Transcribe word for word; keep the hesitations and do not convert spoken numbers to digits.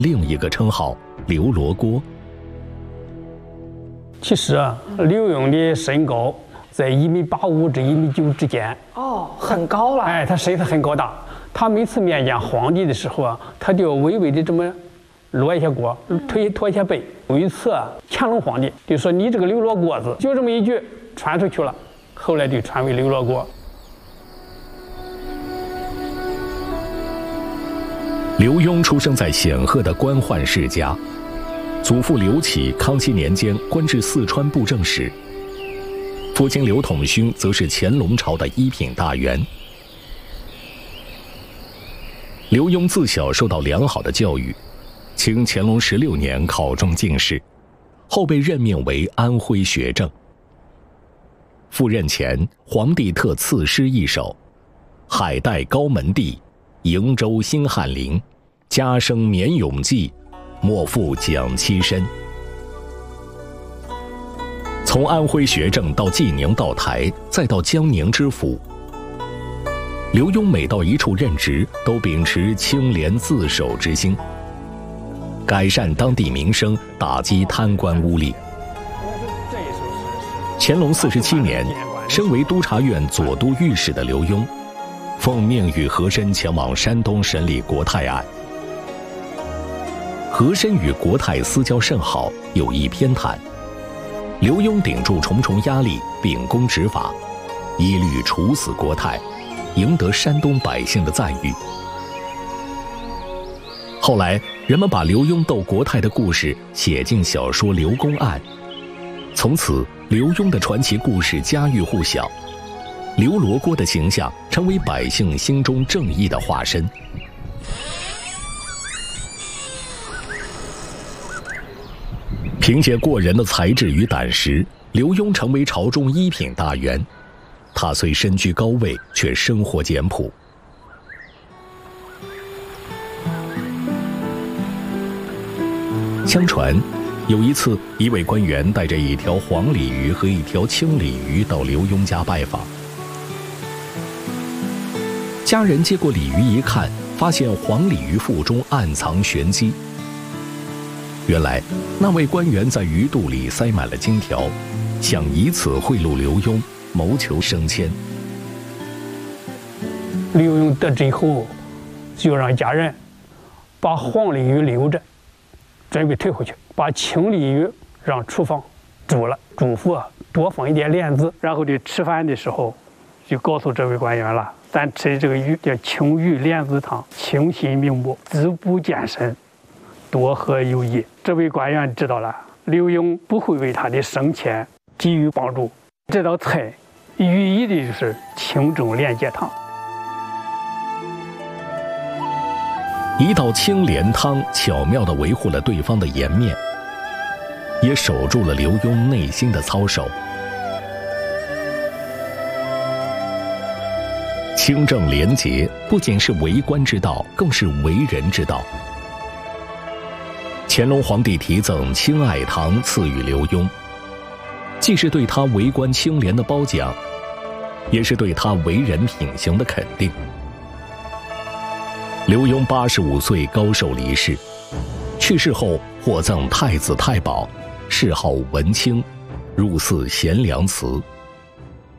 另一个称号刘罗锅。 其实啊，刘墉的身高在一米八五至一米九之间。 哦，很高了。 哎，他身子很高大。他每次面见皇帝的时候啊，他就微微的这么落一下锅，推驼一下背。有一次啊，乾隆皇帝就说：“你这个刘罗锅子。”就这么一句传出去了，后来就传为刘罗锅。 刘墉出生在显赫的官宦世家，祖父刘启康熙年间官至四川布政使，父亲刘统勋则是乾隆朝的一品大员。刘墉自小受到良好的教育，清乾隆十六年考中进士，后被任命为安徽学政。赴任前，皇帝特赐诗一首：“海带高门第，瀛洲新翰林，家生绵永记，莫负蒋妻身。”从安徽学政到济宁道台，再到江宁知府，刘墉每到一处任职，都秉持清廉自守之心，改善当地民生，打击贪官污吏。乾隆四十七年，身为督察院左都御史的刘墉，奉命与和珅前往山东审理国泰案。和珅与国泰私交甚好，有意偏袒。刘墉顶住重重压力，秉公执法，一律处死国泰，赢得山东百姓的赞誉。后来，人们把刘墉斗国泰的故事写进小说《刘公案》，从此，刘墉的传奇故事家喻户晓，刘罗锅的形象成为百姓心中正义的化身。凭借过人的才智与胆识，刘墉成为朝中一品大员。他虽身居高位，却生活简朴。相传，有一次，一位官员带着一条黄鲤鱼和一条青鲤鱼到刘墉家拜访。家人接过鲤鱼一看，发现黄鲤鱼腹中暗藏玄机。原来，那位官员在鱼肚里塞满了金条，想以此贿赂刘墉，谋求升迁。 刘墉得知以后，就让家人把黄鲤鱼留着，准备退回去，把青鲤鱼让厨房煮了，嘱咐啊多放一点莲子。然后就吃饭的时候，就告诉这位官员了：“咱吃这个鱼叫青鱼莲子汤，清心明目，滋补健身，多喝有益。”这位官员知道了，刘墉不会为他的升迁给予帮助。这道菜寓意的就是清正廉洁汤。 一道清廉汤巧妙地维护了对方的颜面，也守住了刘墉内心的操守。清正廉洁不仅是为官之道，更是为人之道。乾隆皇帝题赠清爱堂赐予刘墉，既是对他为官清廉的褒奖，也是对他为人品行的肯定。刘墉八十五岁高寿离世，去世后获赠太子太保，谥号文清，入祀贤良祠。